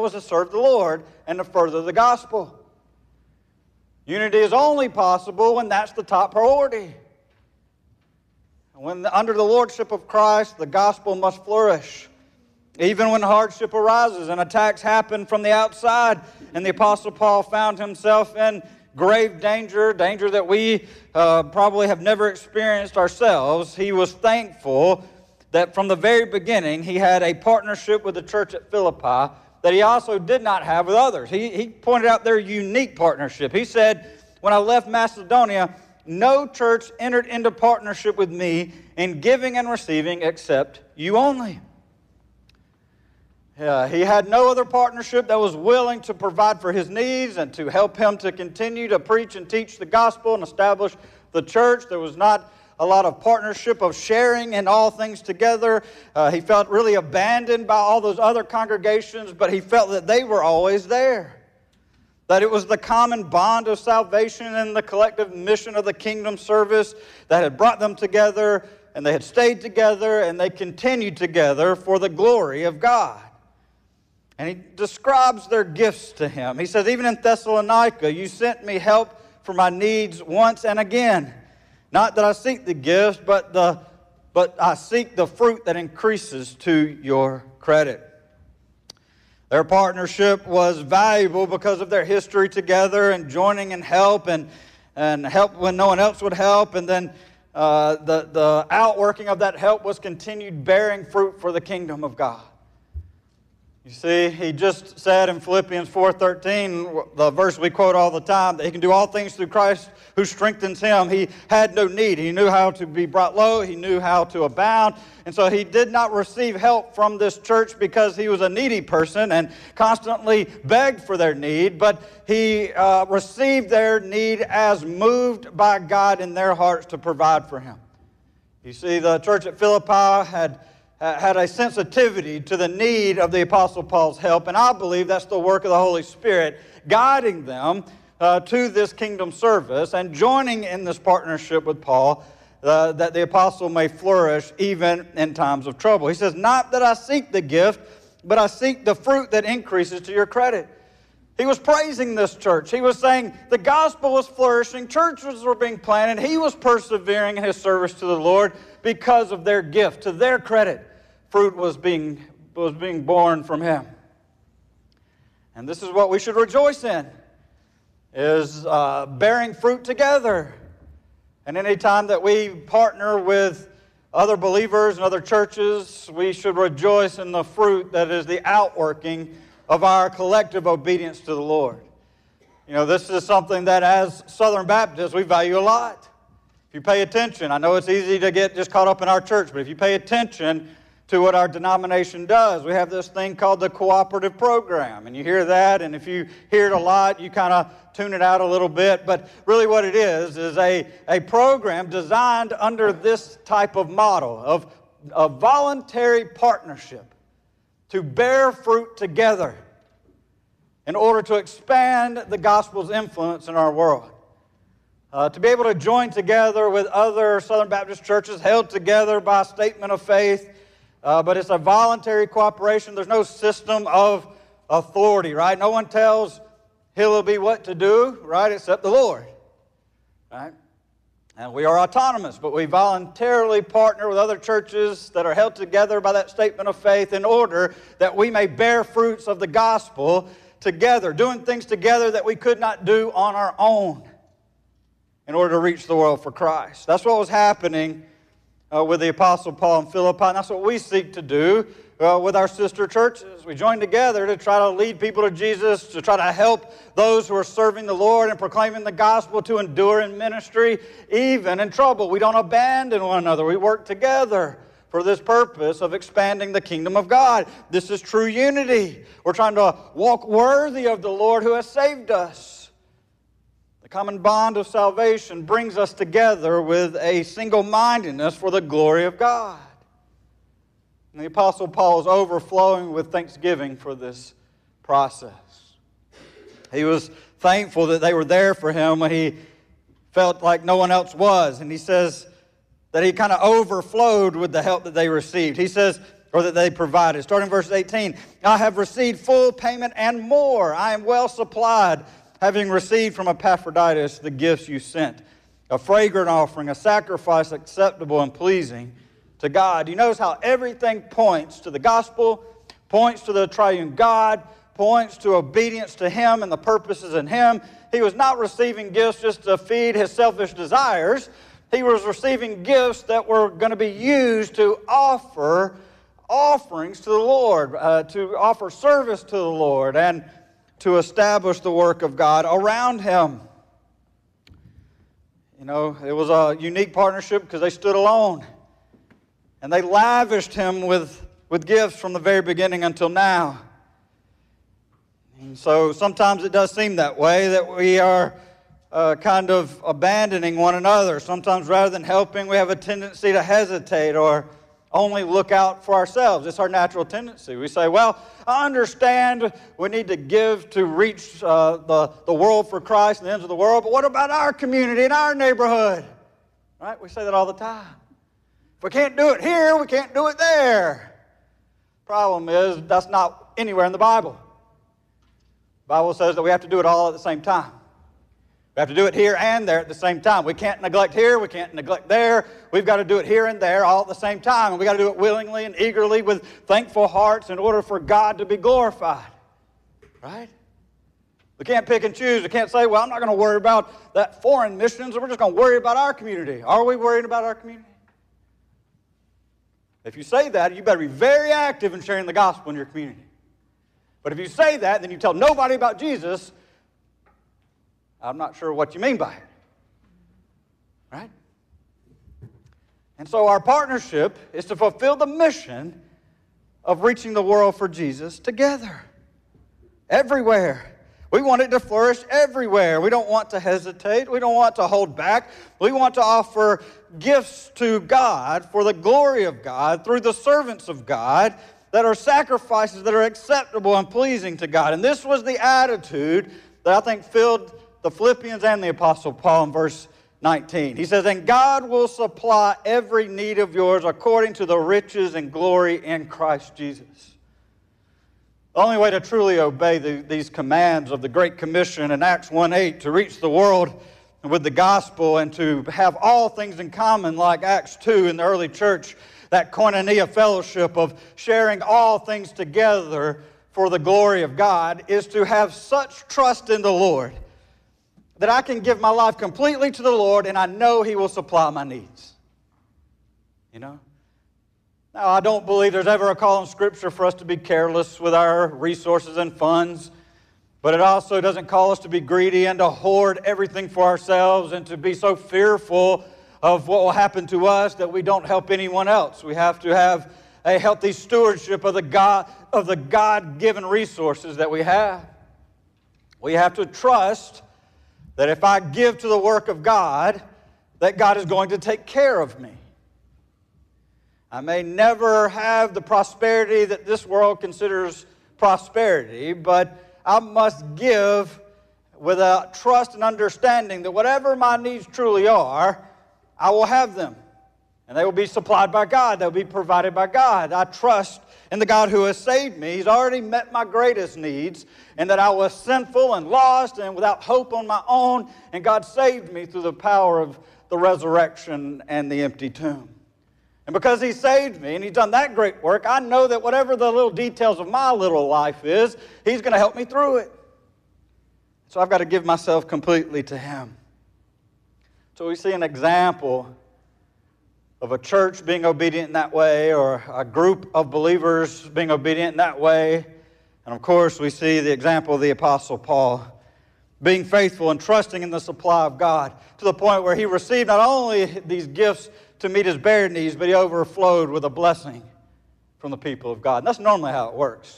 was to serve the Lord and to further the gospel. Unity is only possible when that's the top priority. When under the lordship of Christ, the gospel must flourish. Even when hardship arises and attacks happen from the outside, and the Apostle Paul found himself in grave danger that we probably have never experienced ourselves, he was thankful that from the very beginning he had a partnership with the church at Philippi that he also did not have with others. He pointed out their unique partnership. He said, when I left Macedonia, no church entered into partnership with me in giving and receiving except you only. He had no other partnership that was willing to provide for his needs and to help him to continue to preach and teach the gospel and establish the church. There was not a lot of partnership of sharing in all things together. He felt really abandoned by all those other congregations, but he felt that they were always there. That it was the common bond of salvation and the collective mission of the kingdom service that had brought them together, and they had stayed together, and they continued together for the glory of God. And he describes their gifts to him. He says, even in Thessalonica, you sent me help for my needs once and again. Not that I seek the gifts, but I seek the fruit that increases to your credit. Their partnership was valuable because of their history together and joining in help and help when no one else would help. And then the outworking of that help was continued bearing fruit for the kingdom of God. You see, he just said in Philippians 4:13, the verse we quote all the time, that he can do all things through Christ who strengthens him. He had no need. He knew how to be brought low. He knew how to abound. And so he did not receive help from this church because he was a needy person and constantly begged for their need, but he received their need as moved by God in their hearts to provide for him. You see, the church at Philippi had a sensitivity to the need of the Apostle Paul's help, and I believe that's the work of the Holy Spirit guiding them to this kingdom service and joining in this partnership with Paul that the apostle may flourish even in times of trouble. He says, not that I seek the gift, but I seek the fruit that increases to your credit. He was praising this church. He was saying the gospel was flourishing, churches were being planted, he was persevering in his service to the Lord because of their gift, to their credit. Fruit was being born from him. And this is what we should rejoice in, is bearing fruit together. And any time that we partner with other believers and other churches, we should rejoice in the fruit that is the outworking of our collective obedience to the Lord. You know, this is something that as Southern Baptists we value a lot. If you pay attention, I know it's easy to get just caught up in our church, but if you pay attention to what our denomination does, we have this thing called the cooperative program. And you hear that, and if you hear it a lot, you kind of tune it out a little bit. But really what it is a program designed under this type of model of voluntary partnership to bear fruit together in order to expand the gospel's influence in our world. To be able to join together with other Southern Baptist churches held together by a statement of faith, but it's a voluntary cooperation. There's no system of authority, right? No one tells Hillelby what to do, right, except the Lord, right? And we are autonomous, but we voluntarily partner with other churches that are held together by that statement of faith in order that we may bear fruits of the gospel together, doing things together that we could not do on our own in order to reach the world for Christ. That's what was happening with the Apostle Paul in Philippi, and that's what we seek to do with our sister churches. We join together to try to lead people to Jesus, to try to help those who are serving the Lord and proclaiming the gospel to endure in ministry, even in trouble. We don't abandon one another. We work together for this purpose of expanding the kingdom of God. This is true unity. We're trying to walk worthy of the Lord who has saved us. The common bond of salvation brings us together with a single-mindedness for the glory of God. And the Apostle Paul is overflowing with thanksgiving for this process. He was thankful that they were there for him when he felt like no one else was. And he says that he kind of overflowed with the help that they received. He says, or that they provided. Starting in verse 18, I have received full payment and more. I am well supplied, having received from Epaphroditus the gifts you sent, a fragrant offering, a sacrifice acceptable and pleasing to God. You notice how everything points to the gospel, points to the triune God, points to obedience to Him and the purposes in Him. He was not receiving gifts just to feed his selfish desires. He was receiving gifts that were going to be used to offer offerings to the Lord, to offer service to the Lord, and to establish the work of God around him. You know, it was a unique partnership because they stood alone. And they lavished him with gifts from the very beginning until now. And so sometimes it does seem that way, that we are kind of abandoning one another. Sometimes rather than helping, we have a tendency to hesitate or only look out for ourselves. It's our natural tendency. We say, well, I understand we need to give to reach the world for Christ and the ends of the world, but what about our community and our neighborhood? Right? We say that all the time. If we can't do it here, we can't do it there. Problem is, that's not anywhere in the Bible. The Bible says that we have to do it all at the same time. We have to do it here and there at the same time. We can't neglect here, we can't neglect there. We've got to do it here and there all at the same time. And we've got to do it willingly and eagerly with thankful hearts in order for God to be glorified. Right? We can't pick and choose. We can't say, well, I'm not going to worry about that foreign missions. We're just going to worry about our community. Are we worried about our community? If you say that, you better be very active in sharing the gospel in your community. But if you say that, then you tell nobody about Jesus, I'm not sure what you mean by it. Right? And so our partnership is to fulfill the mission of reaching the world for Jesus together. Everywhere. We want it to flourish everywhere. We don't want to hesitate. We don't want to hold back. We want to offer gifts to God for the glory of God through the servants of God that are sacrifices that are acceptable and pleasing to God. And this was the attitude that I think filled the Philippians and the Apostle Paul in verse 19. He says, and God will supply every need of yours according to the riches and glory in Christ Jesus. The only way to truly obey these commands of the Great Commission in Acts 1:8 to reach the world with the gospel and to have all things in common like Acts 2 in the early church, that koinonia fellowship of sharing all things together for the glory of God, is to have such trust in the Lord that I can give my life completely to the Lord and I know He will supply my needs. You know? Now, I don't believe there's ever a call in Scripture for us to be careless with our resources and funds, but it also doesn't call us to be greedy and to hoard everything for ourselves and to be so fearful of what will happen to us that we don't help anyone else. We have to have a healthy stewardship of the God-given resources that we have. We have to trust that if I give to the work of God, that God is going to take care of me. I may never have the prosperity that this world considers prosperity, but I must give with a trust and understanding that whatever my needs truly are, I will have them. And they will be supplied by God. They will be provided by God. I trust in the God who has saved me. He's already met my greatest needs, and that I was sinful and lost and without hope on my own, and God saved me through the power of the resurrection and the empty tomb. And because He saved me and He's done that great work, I know that whatever the little details of my little life is, He's going to help me through it. So I've got to give myself completely to Him. So we see an example of a church being obedient in that way, or a group of believers being obedient in that way. And of course, we see the example of the Apostle Paul being faithful and trusting in the supply of God to the point where he received not only these gifts to meet his bare needs, but he overflowed with a blessing from the people of God. And that's normally how it works,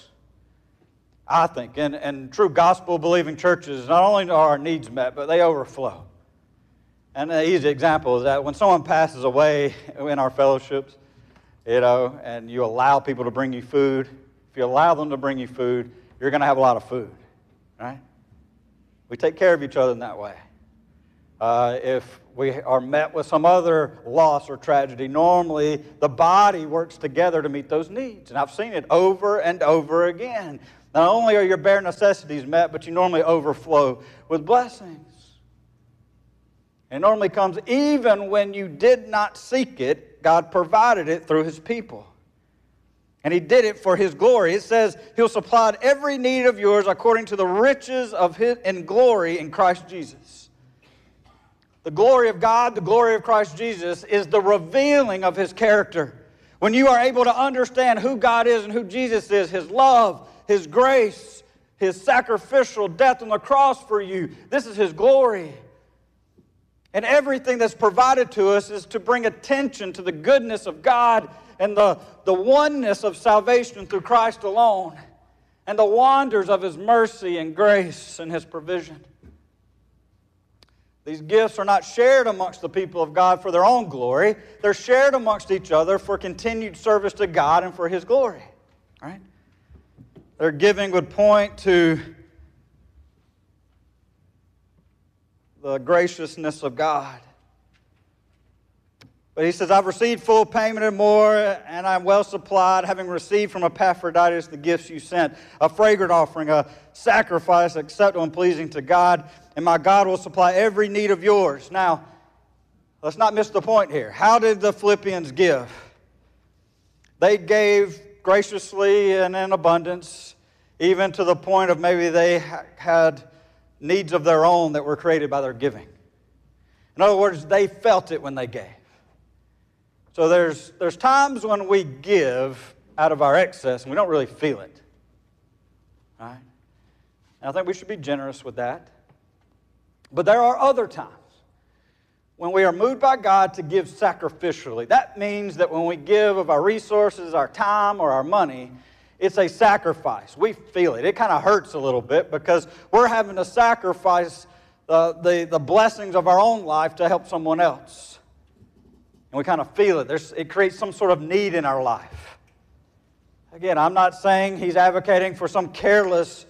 I think. And true gospel-believing churches, not only are our needs met, but they overflow. And an easy example is that when someone passes away in our fellowships, you know, and you allow people to bring you food, if you allow them to bring you food, you're going to have a lot of food, right? We take care of each other in that way. If we are met with some other loss or tragedy, normally the body works together to meet those needs. And I've seen it over and over again. Not only are your bare necessities met, but you normally overflow with blessings. It normally comes even when you did not seek it. God provided it through His people. And He did it for His glory. It says He'll supply every need of yours according to the riches of His in glory in Christ Jesus. The glory of God, the glory of Christ Jesus, is the revealing of His character. When you are able to understand who God is and who Jesus is, His love, His grace, His sacrificial death on the cross for you, this is His glory. And everything that's provided to us is to bring attention to the goodness of God and the oneness of salvation through Christ alone, and the wonders of His mercy and grace and His provision. These gifts are not shared amongst the people of God for their own glory. They're shared amongst each other for continued service to God and for His glory. Right? Their giving would point to the graciousness of God. But he says, I've received full payment and more, and I'm well supplied, having received from Epaphroditus the gifts you sent, a fragrant offering, a sacrifice acceptable and pleasing to God, and my God will supply every need of yours. Now, let's not miss the point here. How did the Philippians give? They gave graciously and in abundance, even to the point of maybe they had needs of their own that were created by their giving. In other words, they felt it when they gave. So there's times when we give out of our excess and we don't really feel it. Right? And I think we should be generous with that. But there are other times when we are moved by God to give sacrificially. That means that when we give of our resources, our time, or our money, it's a sacrifice. We feel it. It kind of hurts a little bit because we're having to sacrifice the blessings of our own life to help someone else. And we kind of feel it. It creates some sort of need in our life. Again, I'm not saying he's advocating for some careless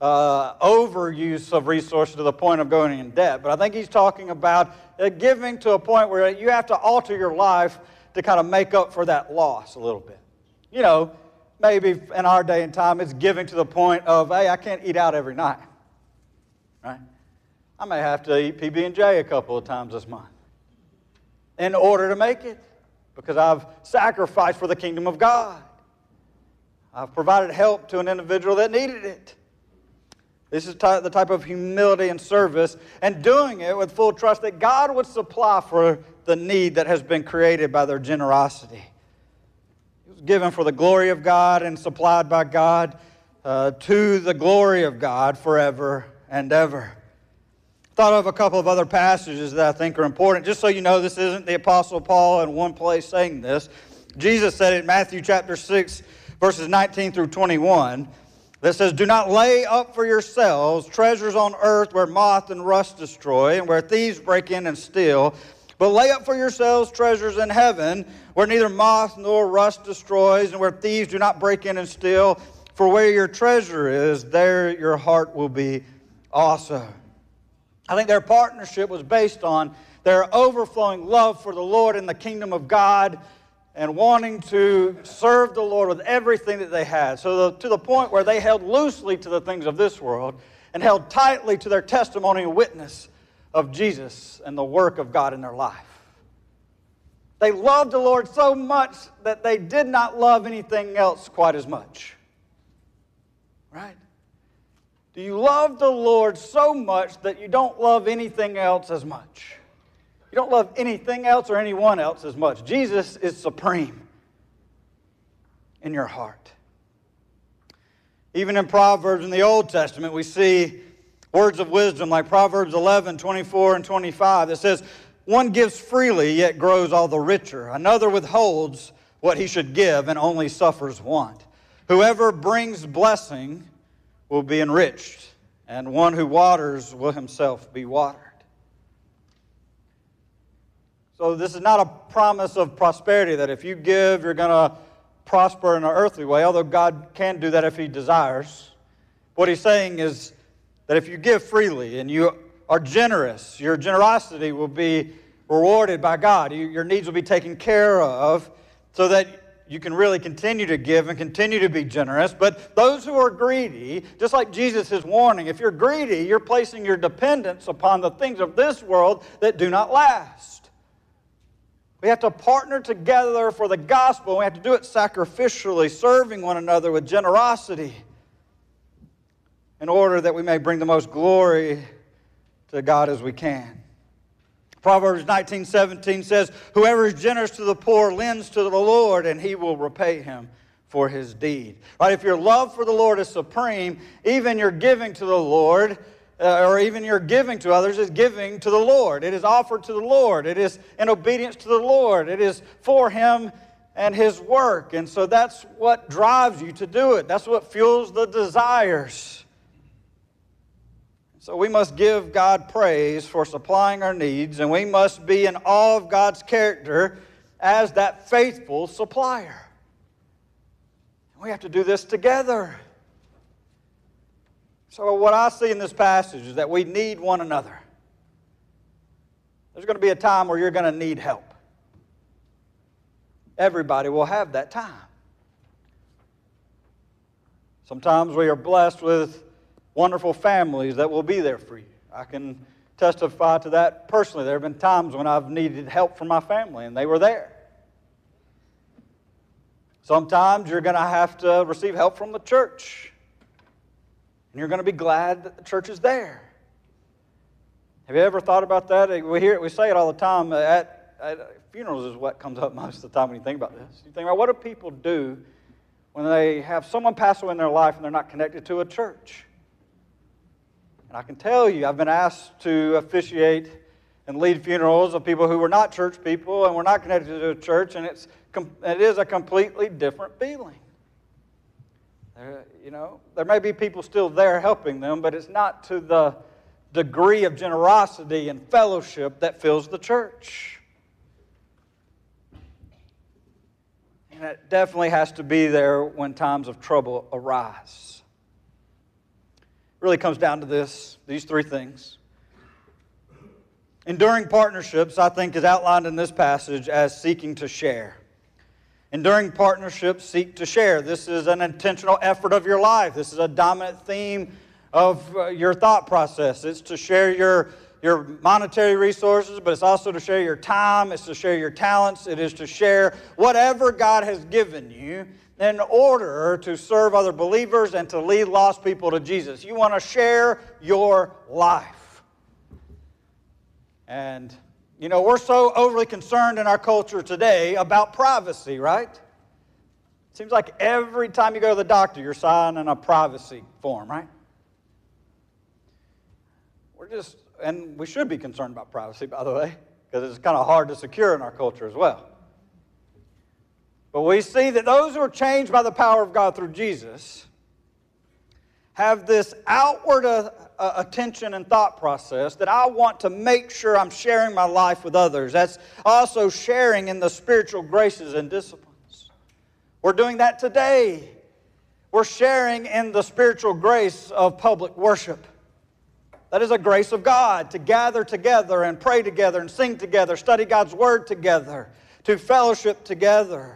overuse of resources to the point of going in debt, but I think he's talking about giving to a point where you have to alter your life to kind of make up for that loss a little bit. You know, maybe in our day and time, it's giving to the point of, hey, I can't eat out every night. Right? I may have to eat PB&J a couple of times this month in order to make it, because I've sacrificed for the kingdom of God. I've provided help to an individual that needed it. This is the type of humility and service, and doing it with full trust that God would supply for the need that has been created by their generosity. It was given for the glory of God and supplied by God to the glory of God forever and ever. Thought of a couple of other passages that I think are important. Just so you know, this isn't the Apostle Paul in one place saying this. Jesus said it in Matthew chapter 6, verses 19 through 21, that says, do not lay up for yourselves treasures on earth where moth and rust destroy and where thieves break in and steal, but lay up for yourselves treasures in heaven where neither moth nor rust destroys and where thieves do not break in and steal. For where your treasure is, there your heart will be also. I think their partnership was based on their overflowing love for the Lord and the kingdom of God and wanting to serve the Lord with everything that they had. So to the point where they held loosely to the things of this world and held tightly to their testimony and witness of Jesus and the work of God in their life. They loved the Lord so much that they did not love anything else quite as much. Right? Do you love the Lord so much that you don't love anything else as much? You don't love anything else or anyone else as much. Jesus is supreme in your heart. Even in Proverbs in the Old Testament, we see words of wisdom like Proverbs 11, 24, and 25 that says, one gives freely, yet grows all the richer. Another withholds what he should give and only suffers want. Whoever brings blessing will be enriched, and one who waters will himself be watered. So this is not a promise of prosperity that if you give, you're going to prosper in an earthly way, although God can do that if He desires. What He's saying is that if you give freely and you are generous. Your generosity will be rewarded by God. Your needs will be taken care of so that you can really continue to give and continue to be generous. But those who are greedy, just like Jesus is warning, if you're greedy, you're placing your dependence upon the things of this world that do not last. We have to partner together for the gospel. We have to do it sacrificially, serving one another with generosity in order that we may bring the most glory to God as we can. Proverbs 19:17 says, "Whoever is generous to the poor lends to the Lord, and He will repay him for his deed." Right? If your love for the Lord is supreme, even your giving to the Lord, or even your giving to others, is giving to the Lord. It is offered to the Lord. It is in obedience to the Lord. It is for Him and His work. And so that's what drives you to do it. That's what fuels the desires. So we must give God praise for supplying our needs, and we must be in awe of God's character as that faithful supplier. We have to do this together. So what I see in this passage is that we need one another. There's going to be a time where you're going to need help. Everybody will have that time. Sometimes we are blessed with wonderful families that will be there for you. I can testify to that personally. There have been times when I've needed help from my family, and they were there. Sometimes you're going to have to receive help from the church, and you're going to be glad that the church is there. Have you ever thought about that? We say it all the time. At funerals is what comes up most of the time when you think about this. You think about, what do people do when they have someone pass away in their life and they're not connected to a church? And I can tell you, I've been asked to officiate and lead funerals of people who were not church people and were not connected to a church, and it is a completely different feeling. There may be people still there helping them, but it's not to the degree of generosity and fellowship that fills the church. And it definitely has to be there when times of trouble arise. Really comes down to these three things. Enduring partnerships, I think, is outlined in this passage as seeking to share. Enduring partnerships seek to share. This is an intentional effort of your life. This is a dominant theme of your thought process. It's to share your monetary resources, but it's also to share your time. It's to share your talents. It is to share whatever God has given you in order to serve other believers and to lead lost people to Jesus. You want to share your life. And, we're so overly concerned in our culture today about privacy, right? It seems like every time you go to the doctor, you're signing a privacy form, right? And we should be concerned about privacy, by the way, because it's kind of hard to secure in our culture as well. But we see that those who are changed by the power of God through Jesus have this outward attention and thought process that I want to make sure I'm sharing my life with others. That's also sharing in the spiritual graces and disciplines. We're doing that today. We're sharing in the spiritual grace of public worship. That is a grace of God, to gather together and pray together and sing together, study God's Word together, to fellowship together.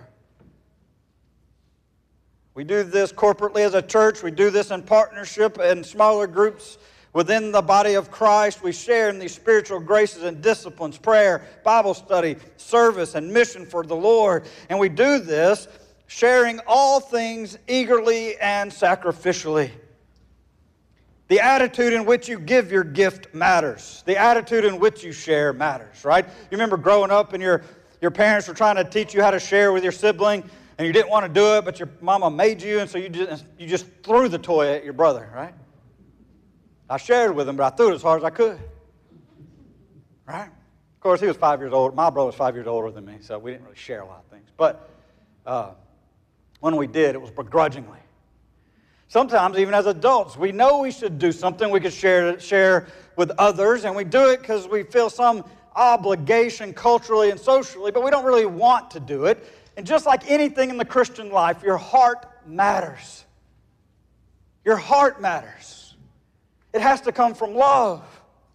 We do this corporately as a church. We do this in partnership in smaller groups within the body of Christ. We share in these spiritual graces and disciplines, prayer, Bible study, service, and mission for the Lord. And we do this sharing all things eagerly and sacrificially. The attitude in which you give your gift matters. The attitude in which you share matters, right? You remember growing up and your parents were trying to teach you how to share with your sibling, and you didn't want to do it, but your mama made you, and so you just threw the toy at your brother, right? I shared with him, but I threw it as hard as I could, right? Of course, he was 5 years old. My brother was 5 years older than me, so we didn't really share a lot of things. But when we did, it was begrudgingly. Sometimes, even as adults, we know we should do something we could share with others, and we do it because we feel some obligation culturally and socially, but we don't really want to do it. And just like anything in the Christian life, your heart matters. Your heart matters. It has to come from love.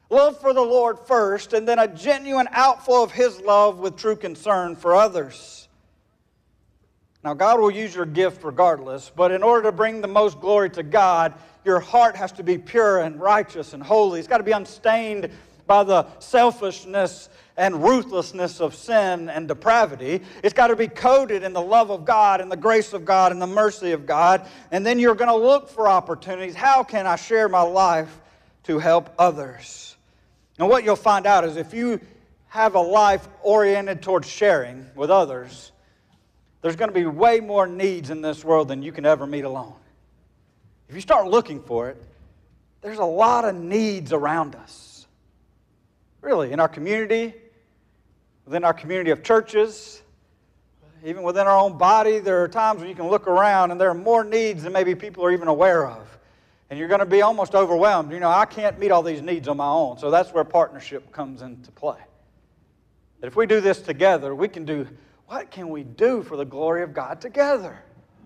Love for the Lord first, and then a genuine outflow of His love with true concern for others. Now, God will use your gift regardless, but in order to bring the most glory to God, your heart has to be pure and righteous and holy. It's got to be unstained by the selfishness and ruthlessness of sin and depravity. It's got to be coated in the love of God and the grace of God and the mercy of God. And then you're going to look for opportunities. How can I share my life to help others? And what you'll find out is if you have a life oriented towards sharing with others, there's going to be way more needs in this world than you can ever meet alone. If you start looking for it, there's a lot of needs around us. Really, in our community, within our community of churches, even within our own body, there are times when you can look around and there are more needs than maybe people are even aware of. And you're going to be almost overwhelmed. You know, I can't meet all these needs on my own. So that's where partnership comes into play. That if we do this together, we can do, what can we do for the glory of God together?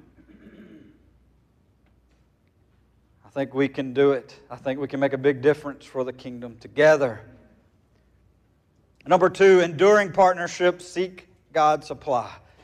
I think we can do it. I think we can make a big difference for the kingdom together. Number 2, enduring partnerships seek God's supply.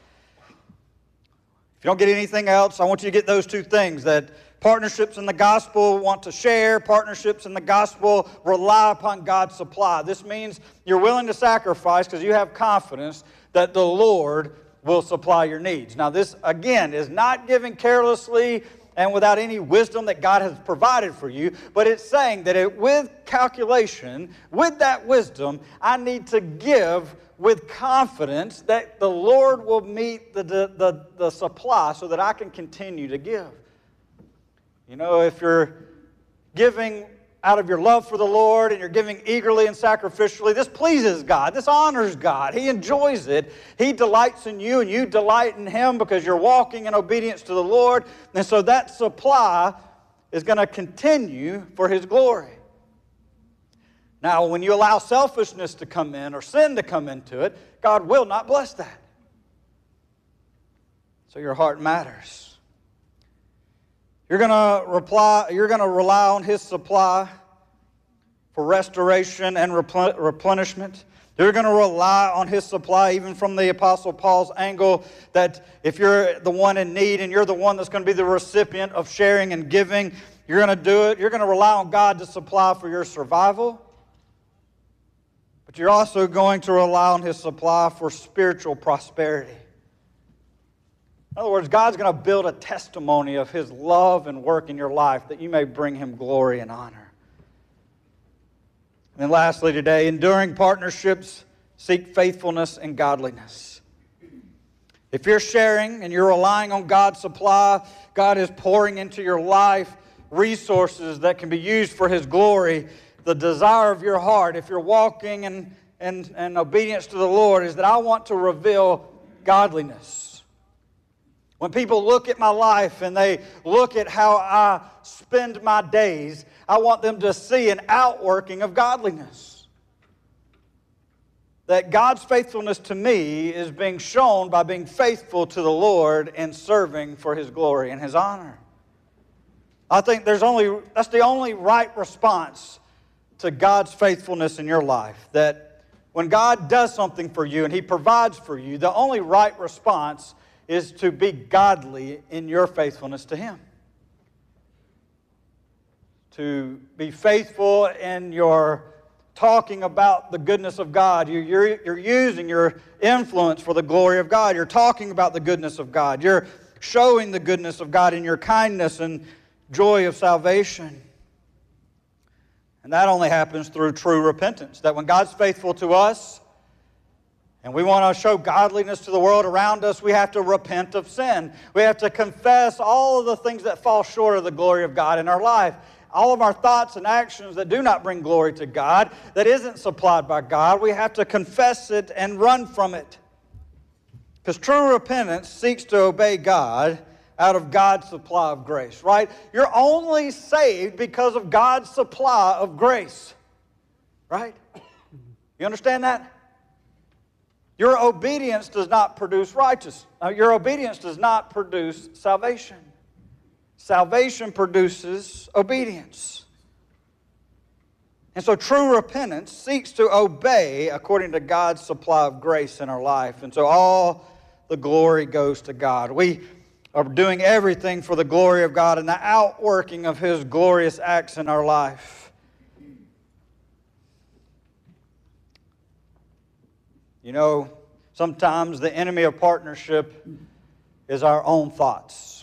If you don't get anything else, I want you to get those two things, that partnerships in the gospel want to share, partnerships in the gospel rely upon God's supply. This means you're willing to sacrifice because you have confidence that the Lord will supply your needs. Now this, again, is not giving carelessly and without any wisdom that God has provided for you, but it's saying that with calculation, with that wisdom, I need to give with confidence that the Lord will meet the supply so that I can continue to give. You know, if you're giving out of your love for the Lord and you're giving eagerly and sacrificially, this pleases God. This honors God. He enjoys it. He delights in you and you delight in Him because you're walking in obedience to the Lord. And so that supply is going to continue for His glory. Now, when you allow selfishness to come in or sin to come into it, God will not bless that. So your heart matters. You're going to rely on His supply for restoration and replenishment. You're going to rely on His supply even from the Apostle Paul's angle that if you're the one in need and you're the one that's going to be the recipient of sharing and giving, you're going to do it. You're going to rely on God to supply for your survival. But you're also going to rely on His supply for spiritual prosperity. In other words, God's going to build a testimony of His love and work in your life that you may bring Him glory and honor. And then lastly today, enduring partnerships seek faithfulness and godliness. If you're sharing and you're relying on God's supply, God is pouring into your life resources that can be used for His glory. The desire of your heart, if you're walking in obedience to the Lord, is that I want to reveal godliness. When people look at my life and they look at how I spend my days, I want them to see an outworking of godliness. That God's faithfulness to me is being shown by being faithful to the Lord and serving for His glory and His honor. I think that's the only right response to God's faithfulness in your life. That when God does something for you and He provides for you, the only right response is to be godly in your faithfulness to Him. To be faithful in your talking about the goodness of God. You're using your influence for the glory of God. You're talking about the goodness of God. You're showing the goodness of God in your kindness and joy of salvation. And that only happens through true repentance. That when God's faithful to us, and we want to show godliness to the world around us, we have to repent of sin. We have to confess all of the things that fall short of the glory of God in our life. All of our thoughts and actions that do not bring glory to God, that isn't supplied by God, we have to confess it and run from it. Because true repentance seeks to obey God out of God's supply of grace, right? You're only saved because of God's supply of grace, right? You understand that? Your obedience does not produce righteousness. Your obedience does not produce salvation. Salvation produces obedience. And so true repentance seeks to obey according to God's supply of grace in our life. And so all the glory goes to God. We are doing everything for the glory of God and the outworking of His glorious acts in our life. You know, sometimes the enemy of partnership is our own thoughts.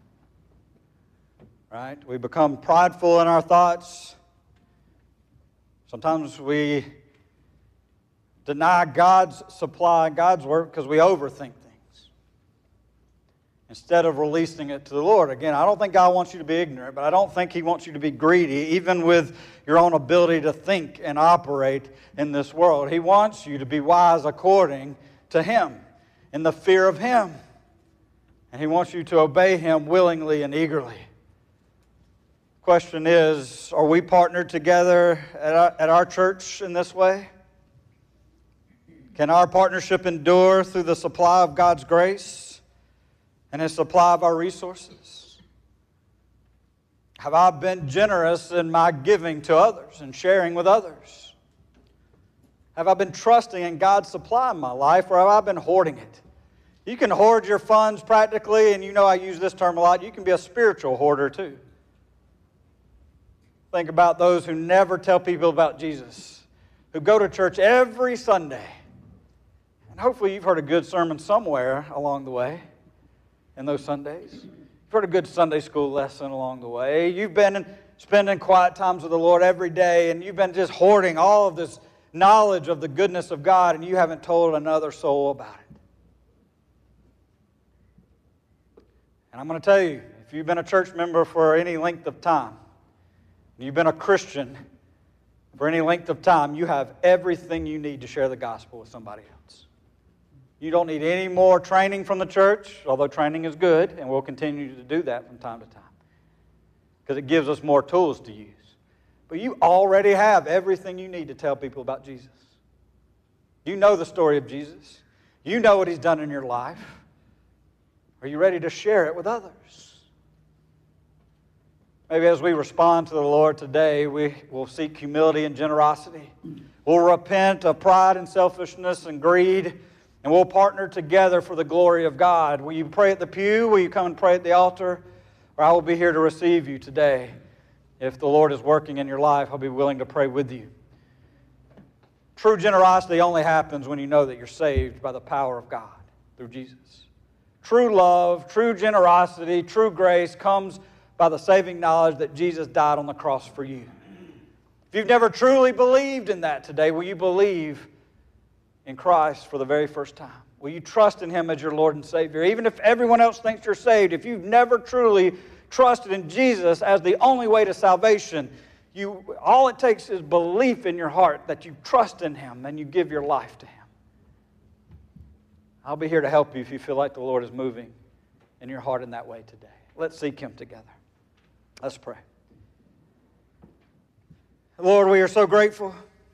Right? We become prideful in our thoughts. Sometimes we deny God's supply, God's work, because we overthink things instead of releasing it to the Lord. Again, I don't think God wants you to be ignorant, but I don't think He wants you to be greedy, even with your own ability to think and operate in this world. He wants you to be wise according to Him, in the fear of Him. And He wants you to obey Him willingly and eagerly. Question is, are we partnered together at our church in this way? Can our partnership endure through the supply of God's grace and His supply of our resources? Have I been generous in my giving to others and sharing with others? Have I been trusting in God's supply in my life, or have I been hoarding it? You can hoard your funds practically, and you know I use this term a lot. You can be a spiritual hoarder too. Think about those who never tell people about Jesus, who go to church every Sunday. And hopefully you've heard a good sermon somewhere along the way in those Sundays. You've heard a good Sunday school lesson along the way. You've been spending quiet times with the Lord every day, and you've been just hoarding all of this knowledge of the goodness of God, and you haven't told another soul about it. And I'm going to tell you, if you've been a church member for any length of time, you've been a Christian for any length of time, you have everything you need to share the gospel with somebody else. You don't need any more training from the church, although training is good, and we'll continue to do that from time to time, because it gives us more tools to use. But you already have everything you need to tell people about Jesus. You know the story of Jesus. You know what He's done in your life. Are you ready to share it with others? Maybe as we respond to the Lord today, we will seek humility and generosity. We'll repent of pride and selfishness and greed, and we'll partner together for the glory of God. Will you pray at the pew? Will you come and pray at the altar? Or I will be here to receive you today. If the Lord is working in your life, I'll be willing to pray with you. True generosity only happens when you know that you're saved by the power of God through Jesus. True love, true generosity, true grace comes by the saving knowledge that Jesus died on the cross for you. If you've never truly believed in that today, will you believe in Christ for the very first time? Will you trust in Him as your Lord and Savior? Even if everyone else thinks you're saved, if you've never truly trusted in Jesus as the only way to salvation, all it takes is belief in your heart that you trust in Him and you give your life to Him. I'll be here to help you if you feel like the Lord is moving in your heart in that way today. Let's seek Him together. Let's pray. Lord, we are so grateful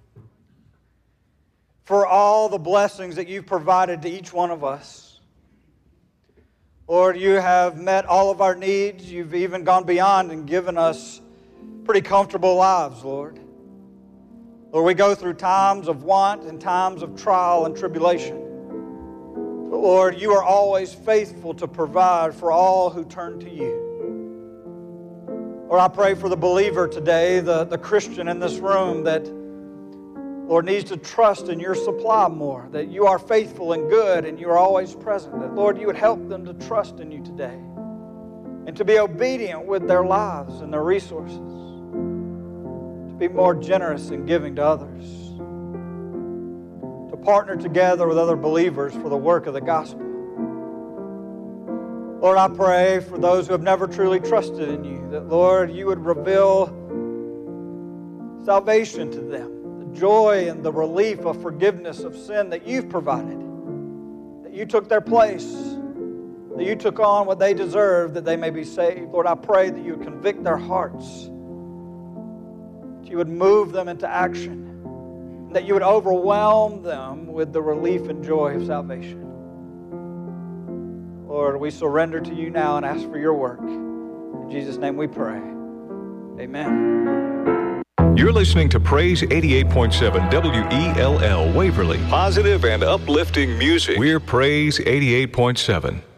for all the blessings that You've provided to each one of us. Lord, You have met all of our needs. You've even gone beyond and given us pretty comfortable lives, Lord. Lord, we go through times of want and times of trial and tribulation. But Lord, You are always faithful to provide for all who turn to You. Lord, I pray for the believer today, the Christian in this room that, Lord, needs to trust in Your supply more, that You are faithful and good and You are always present. That, Lord, You would help them to trust in You today and to be obedient with their lives and their resources, to be more generous in giving to others, to partner together with other believers for the work of the gospel. Lord, I pray for those who have never truly trusted in You, that, Lord, You would reveal salvation to them, the joy and the relief of forgiveness of sin that You've provided, that You took their place, that You took on what they deserved, that they may be saved. Lord, I pray that You would convict their hearts, that You would move them into action, that You would overwhelm them with the relief and joy of salvation. Lord, we surrender to You now and ask for Your work. In Jesus' name we pray. Amen. You're listening to Praise 88.7 WELL Waverly. Positive and uplifting music. We're Praise 88.7.